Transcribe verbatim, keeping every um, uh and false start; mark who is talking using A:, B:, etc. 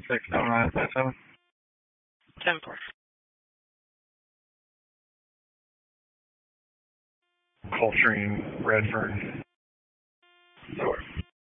A: six seven nine five seven.
B: ten four.
A: Coltrane, Redfern.